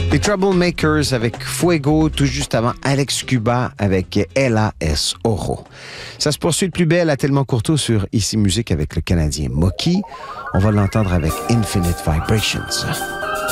Les Troublemakers avec Fuego, tout juste avant Alex Cuba avec Ella es Oro. Ça se poursuit de plus belle à Tellement Courteau sur Ici Musique avec le Canadien Moki. On va l'entendre avec Infinite Vibrations.